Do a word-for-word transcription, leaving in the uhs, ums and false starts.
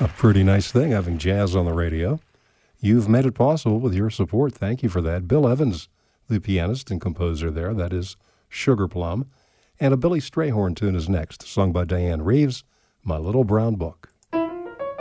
A pretty nice thing having jazz on the radio. You've made it possible with your support. Thank you for that. Bill Evans, the pianist and composer there, that is Sugar Plum. And a Billy Strayhorn tune is next, sung by Diane Reeves, My Little Brown Book.